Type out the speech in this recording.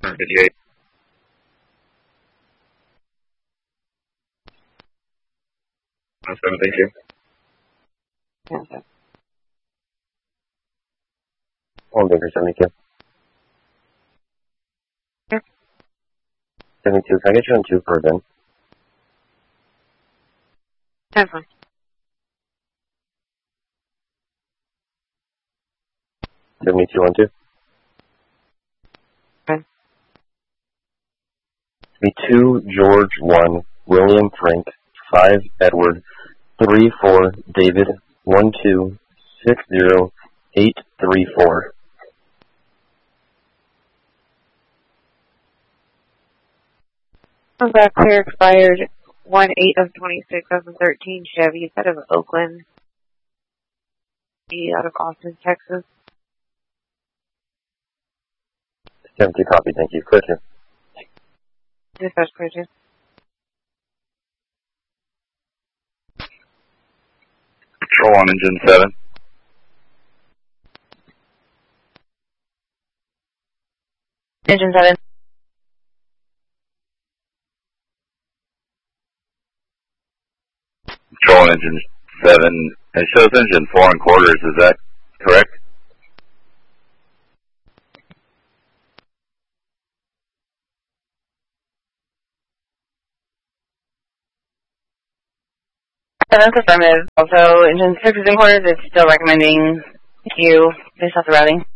158. Thank you. Okay. One Baker 72. 72, can I get you on 2 for a bin? 10-4. 72 on 2. Okay. 2 George 1 William Frank 5 Edward 3 4 David 1 2 6 0 8 3 4. That clear expired 1/8/26, 2013 Chevy out of Oakland, out of Austin, Texas. 72 copy, thank you. Clear 2. Dispatch clear 2. Control on engine 7. Engine 7. Control on engine 7. It shows engine 4 1/4, is that correct? That's affirmative. Also, engine 6 is in quarters. It's still recommending you based off the routing.